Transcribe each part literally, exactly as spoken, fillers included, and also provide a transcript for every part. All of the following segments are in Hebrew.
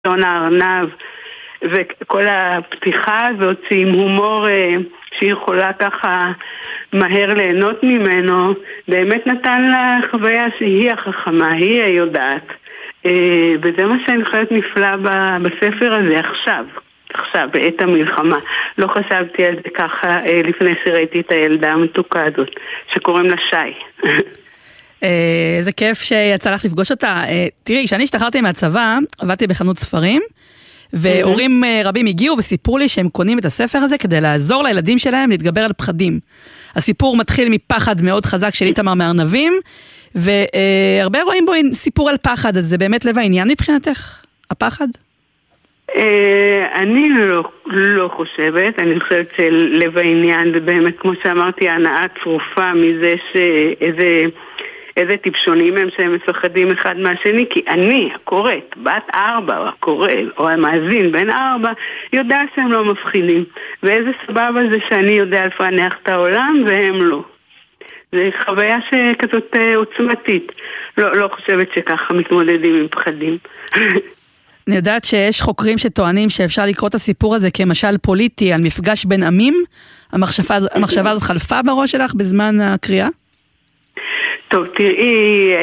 שון הארנב, וכל הפתיחה הזאת עם הומור שהיא יכולה ככה מהר ליהנות ממנו, באמת נתן לה חוויה שהיא החכמה, היא היודעת. וזה מה שאני חושבת נפלא בספר הזה עכשיו, עכשיו, בעת המלחמה. לא חשבתי על זה ככה לפני שראיתי את הילדה המתוקה הזאת, שקוראים לה שי. איזה כיף שיצא לך לפגוש אותה. תראי, כשאני השתחררתי מהצבא, עבדתי בחנות ספרים, והורים רבים הגיעו וסיפרו לי שהם קונים את הספר הזה כדי לעזור לילדים שלהם להתגבר על פחדים. הסיפור מתחיל מפחד מאוד חזק של איתמר מארנבים, והרבה רואים בו סיפור על פחד, אז זה באמת לב העניין מבחינתך, הפחד? אני לא, לא חושבת, אני חושבת שלב העניין זה באמת, כמו שאמרתי, הנאה צרופה מזה שאיזה איזה טיפשונים הם שהם מפחדים אחד מהשני, כי אני, הקוראת, בת ארבע, או הקורא, או המאזין בן ארבע, יודע שהם לא מפחידים. ואיזה סבבה זה שאני יודע לפענח את העולם, והם לא. זה חוויה שכזאת עוצמתית. לא, לא חושבת שככה מתמודדים עם פחדים. אני יודעת שיש חוקרים שטוענים שאפשר לקרוא את הסיפור הזה כמשל פוליטי על מפגש בין עמים. המחשבה, המחשבה הזאת חלפה בראש שלך בזמן הקריאה? טוב, תראי,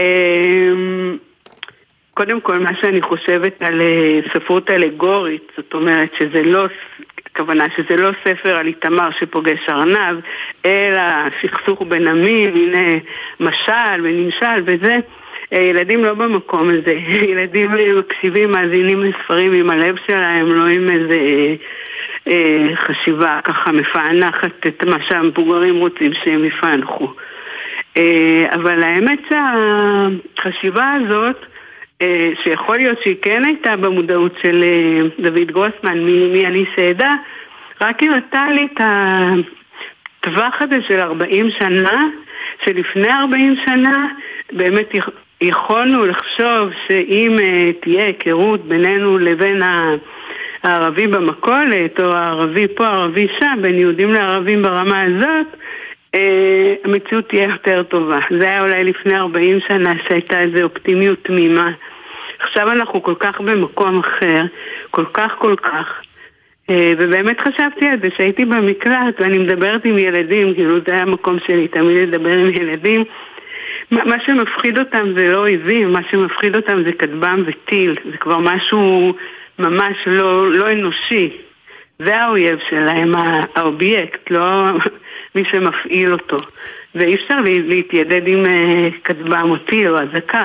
קודם כל מה שאני חושבת על ספרות אלגורית, זאת אומרת שזה לא, הכוונה שזה לא ספר על איתמר שפוגש ארנב, אלא סכסוך בין עמים, הנה משל ונמשל וזה, ילדים לא במקום הזה, ילדים מקשיבים, מאזינים לספרים עם הלב שלהם, לא עם איזה חשיבה ככה מפענחת את מה שהמבוגרים רוצים שהם יפענחו. אבל האמת שהחשיבה הזאת, שיכול להיות שהיא כן הייתה במודעות של דוד גרוסמן, מי אני שעדה, רק היא נתנה לי את הטווח הזה של ארבעים שנה, שלפני ארבעים שנה באמת יכולנו לחשוב שאם תהיה היכרות בינינו לבין הערבי במכולת, או הערבי פה, הערבי שם, בין יהודים לערבים ברמה הזאת, המציאות תהיה יותר טובה. זה היה אולי לפני ארבעים שנה שהייתה איזו אופטימיות תמימה. עכשיו אנחנו כל כך במקום אחר, כל כך כל כך, ובאמת חשבתי על זה שהייתי במקלט ואני מדברת עם ילדים, כאילו זה היה המקום שלי תמיד לדבר עם ילדים. מה שמפחיד אותם זה לא אויבים, מה שמפחיד אותם זה כטב"ם וטיל, זה כבר משהו ממש לא, לא אנושי. זה האויב שלהם, האובייקט, לא מי שמפעיל אותו. ואי אפשר להתיידד עם כטב"ם או טיל או הזקה.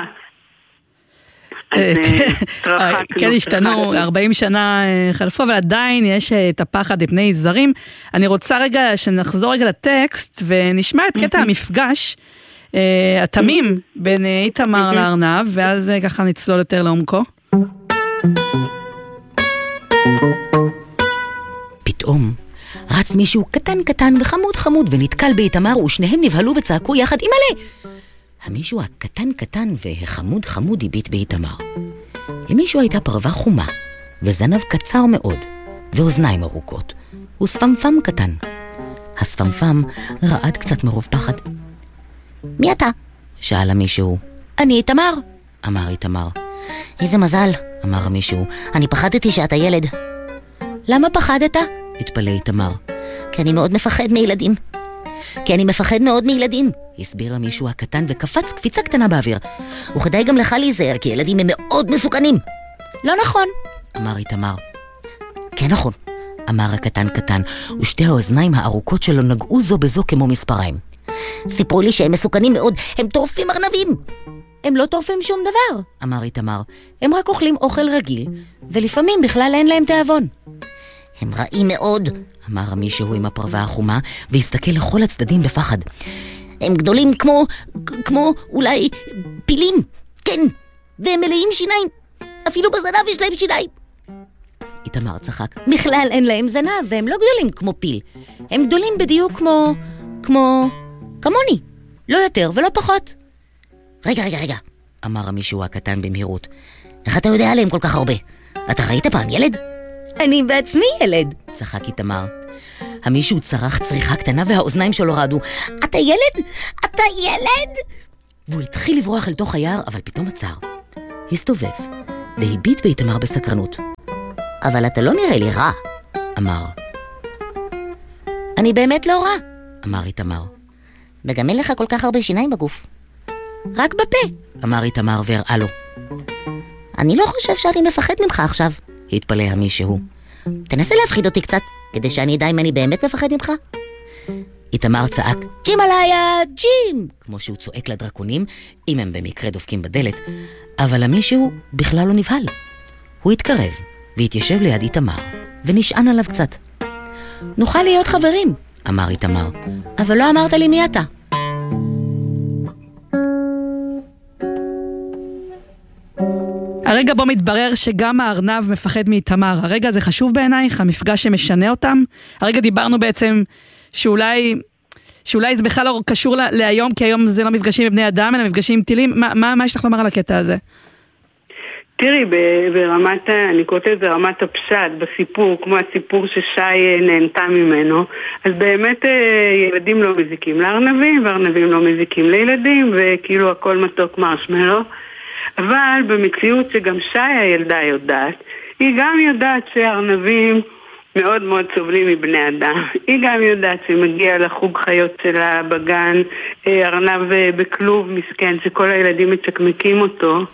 כן, השתנו, ארבעים שנה חלפו, אבל עדיין יש את הפחד מפני זרים. אני רוצה רגע שנחזור רגע לטקסט ונשמע את קטע המפגש התמים בין איתמר לארנב, ואז ככה נצלול יותר לעומקו. פתאום רץ מישהו קטן קטן וחמוד חמוד ונתקל באיתמר, ושניהם נבהלו וצעקו יחד אימאלה. המישהו הקטן קטן והחמוד חמוד הביט באיתמר. למישהו הייתה פרווה חומה וזנב קצר מאוד ואוזניים ארוכות וספמפם קטן. הספמפם רעד קצת מרוב פחד. מי אתה? שאל המישהו. אני איתמר, אמר איתמר. איזה מזל, אמר המישהו, אני פחדתי שאתה ילד. למה פחדת? התפלא איתמר. כי אני מאוד מפחד מילדים. כי אני מפחד מאוד מילדים, הסביר המישהו הקטן וקפץ קפיצה קטנה באוויר. וכדאי גם לך להיזהר, כי ילדים הם מאוד מסוכנים. לא נכון, אמר איתמר. כן נכון, אמר הקטן קטן, ושתי האוזניים הארוכות שלו נגעו זו בזו כמו מספריים. סיפרו לי שהם מסוכנים מאוד, הם טורפים ארנבים. הם לא טורפים שום דבר, אמר איתמר. הם רק אוכלים אוכל רגיל, ולפעמים בכלל אין להם תאבון. הם רעים מאוד, אמר המישהו עם הפרווה החומה, והסתכל לכל הצדדים בפחד. הם גדולים כמו, כמו אולי פילים, כן, והם מלאים שיניים. אפילו בזנב יש להם שיניים. איתמר צחק. בכלל אין להם זנב, והם לא גדולים כמו פיל. הם גדולים בדיוק כמו, כמו, כמוני. לא יותר ולא פחות. רגע, רגע, רגע, אמר המישהו הקטן במהירות. איך אתה יודע עליהם כל כך הרבה? אתה ראית פעם ילד? אני בעצמי ילד, צחק איתמר. המישהו צרח צריכה קטנה והאוזניים שלו רעדו. אתה ילד? אתה ילד? והוא התחיל לברוח אל תוך היער, אבל פתאום עצר. הסתובב, והביט באיתמר בסקרנות. אבל אתה לא נראה לי רע. אמר. אני באמת לא רע, אמר איתמר. וגם אין לך כל כך הרבה שיניים בגוף. רק בפה, אמר איתמר והראה לו. אני לא חושב שאני מפחד ממך עכשיו. התפלא המישהו. תנסה להפחיד אותי קצת, כדי שאני אדע אם אני באמת מפחד ממך. איתמר צעק, ג'ים עליה, ג'ים! כמו שהוא צועק לדרקונים, אם הם במקרה דופקים בדלת. אבל המישהו בכלל לא נבהל. הוא התקרב והתיישב ליד איתמר, ונשען עליו קצת. נוכל להיות חברים, אמר איתמר, אבל לא אמרת לי מי אתה. הרגע בו מתברר שגם הארנב מפחד מאיתמר. הרגע זה חשוב בעינייך, המפגש שמשנה אותם. הרגע דיברנו בעצם שאולי, שאולי זה בכלל לא קשור לה, להיום, כי היום זה לא מפגשים בבני אדם, אלא מפגשים עם טילים. מה, מה, מה יש לך לומר על הקטע הזה? תראי, ברמת, אני קוראת את זה רמת הפשט, בסיפור, כמו הסיפור ששי נהנתה ממנו, אז באמת ילדים לא מזיקים לארנבים, וארנבים לא מזיקים לילדים, וכאילו הכל מתוק מרשמלו. אבל במציאות שגם שי הילדה יודעת, היא גם יודעת שהארנבים מאוד מאוד סובלים מבני אדם. היא גם יודעת שמגיע לחוג חיות שלה בגן, ארנב בכלוב מסכן, שכל הילדים מצ'קמקים אותו,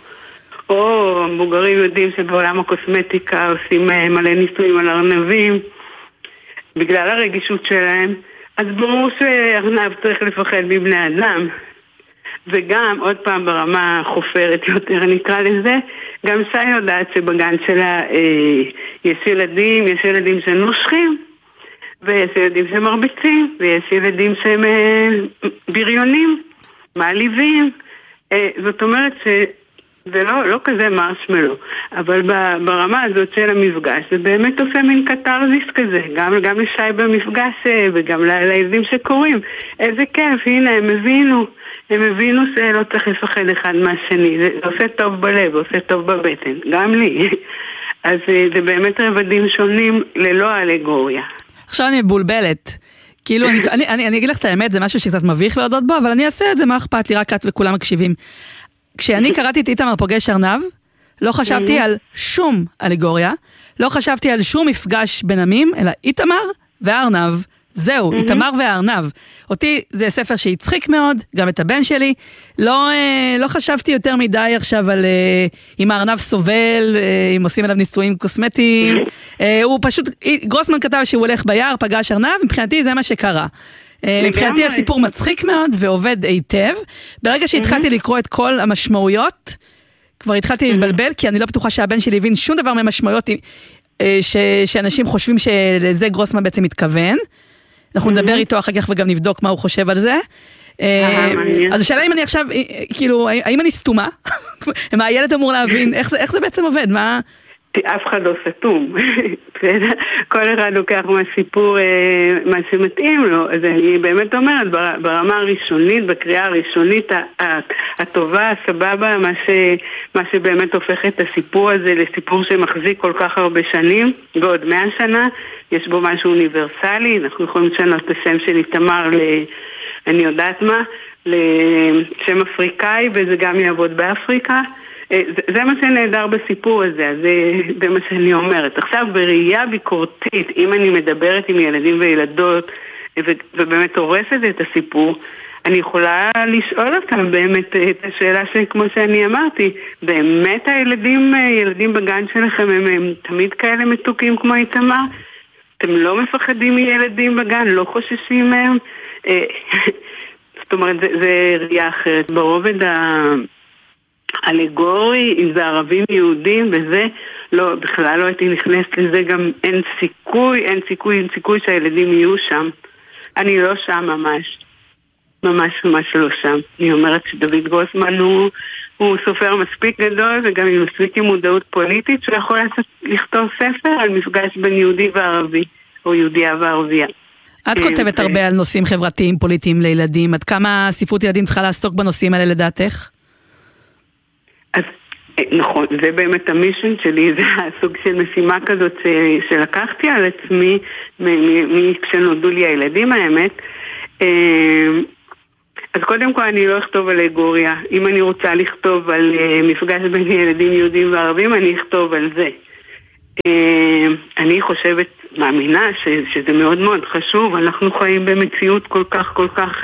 או מבוגרים יודעים שבעולם הקוסמטיקה עושים מלא ניסויים על ארנבים, בגלל הרגישות שלהם, אז ברור שארנב צריך לפחד מבני אדם. וגם, עוד פעם ברמה חופרת יותר נקרא לזה, גם שי יודעת שבגן שלה אה, יש ילדים, יש ילדים שנושכים, ויש ילדים שמרביצים, ויש ילדים שהם אה, בריונים, מעליבים. אה, זאת אומרת שזה לא, לא כזה מרשמלו, אבל ברמה הזאת של המפגש, זה באמת עושה מין קטרזיס כזה, גם, גם לשי במפגש וגם לילדים שקוראים. איזה כיף, הנה, הם הבינו. הם הבינו שלא צריך לפחד אחד מהשני, זה עושה טוב בלב, עושה טוב בבטן, גם לי. אז זה באמת רבדים שונים ללא אלגוריה. עכשיו אני מבולבלת. כאילו, אני, אני, אני, אני אגיד לך את האמת, זה משהו שקצת מביך להודות בו, אבל אני אעשה את זה, מה אכפת לי, רק את וכולם מקשיבים. כשאני קראתי את איתמר פוגש ארנב, לא חשבתי על שום אלגוריה, לא חשבתי על שום מפגש בין עמים, אלא איתמר והארנב. זהו, איתמר והארנב. אותי זה ספר שהצחיק מאוד, גם את הבן שלי. לא, לא חשבתי יותר מדי עכשיו על אם הארנב סובל, אם עושים עליו ניסויים קוסמטיים. הוא פשוט, גרוסמן כתב שהוא הולך ביער, פגש ארנב, מבחינתי זה מה שקרה. מבחינתי הסיפור מצחיק מאוד ועובד היטב. ברגע שהתחלתי לקרוא את כל המשמעויות, כבר התחלתי להתבלבל, כי אני לא בטוחה שהבן שלי הבין שום דבר מהמשמעויות שאנשים חושבים שלזה גרוסמן בעצם מתכוון. אנחנו נדבר איתו אחר כך וגם נבדוק מה הוא חושב על זה. אז השאלה אם אני עכשיו, כאילו, האם אני סתומה? מה הילד אמור להבין? איך זה בעצם עובד? מה... אף אחד לא סתום. כל אחד לוקח מהסיפור מה שמתאים לו. אז אני באמת אומרת, ברמה הראשונית, בקריאה הראשונית הטובה, הסבבה, מה שבאמת הופך את הסיפור הזה לסיפור שמחזיק כל כך הרבה שנים, ועוד מאה שנה, יש בו משהו אוניברסלי. אנחנו יכולים לשנות את השם של איתמר ל... אני יודעת מה, לשם אפריקאי, וזה גם יעבוד באפריקה. זה, זה מה שנהדר בסיפור הזה, זה, זה מה שאני אומרת. עכשיו בראייה ביקורתית, אם אני מדברת עם ילדים וילדות, ו, ובאמת הורסת את הסיפור, אני יכולה לשאול אותם באמת את השאלה שכמו שאני אמרתי, באמת הילדים, ילדים בגן שלכם הם, הם תמיד כאלה מתוקים כמו איתמר? אתם לא מפחדים מילדים בגן, לא חוששים מהם? זאת אומרת, זה, זה ראייה אחרת. ברובד ה... אלגורי, אם זה ערבים יהודים וזה, לא, בכלל לא הייתי נכנסת לזה, גם אין סיכוי, אין סיכוי, אין סיכוי שהילדים יהיו שם. אני לא שם ממש. ממש ממש לא שם. אני אומרת שדוד גרוסמן הוא, הוא סופר מספיק גדול, וגם עם מספיק עם מודעות פוליטית, שהוא יכול לעשות, לכתוב ספר על מפגש בין יהודי וערבי, או יהודיה וערבייה. את כותבת הרבה על נושאים חברתיים, פוליטיים לילדים. עד כמה ספרות ילדים צריכה לעסוק בנושאים האלה לדעתך? אז נכון, זה באמת המישן שלי, זה הסוג של משימה כזאת ש, שלקחתי על עצמי כשנולדו לי הילדים, האמת. אז קודם כל אני לא אכתוב אלגוריה. אם אני רוצה לכתוב על uh, מפגש בין ילדים יהודים וערבים, אני אכתוב על זה. Uh, אני חושבת, מאמינה ש, שזה מאוד מאוד חשוב. אנחנו חיים במציאות כל כך כל כך uh,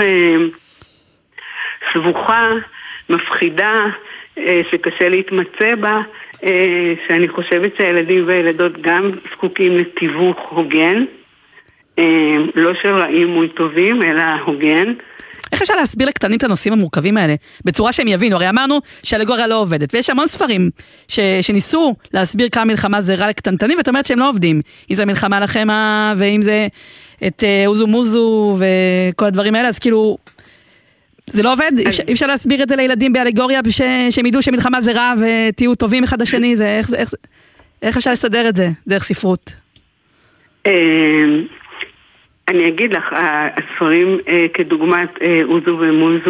סבוכה, מפחידה, uh, שקשה להתמצא בה, uh, שאני חושבת שהילדים והילדות גם זקוקים לתיווך הוגן, uh, לא של רעים מול טובים, אלא הוגן. איך אפשר להסביר לקטנים את הנושאים המורכבים האלה, בצורה שהם יבינו? הרי אמרנו שהאלגוריה לא עובדת, ויש המון ספרים ש, שניסו להסביר כמה מלחמה זה רע לקטנטנים, ואת אומרת שהם לא עובדים. אם זה מלחמה לחמה, ואם זה את אוזו מוזו, וכל הדברים האלה, אז כאילו, זה לא עובד? אי אפשר, אי אפשר להסביר את זה לילדים באלגוריה, ש, שהם ידעו שמלחמה זה רע, ותהיו טובים אחד לשני, זה, איך, איך, איך אפשר לסדר את זה, דרך ספרות? אני אגיד לך, הספרים כדוגמת אוזו ומוזו,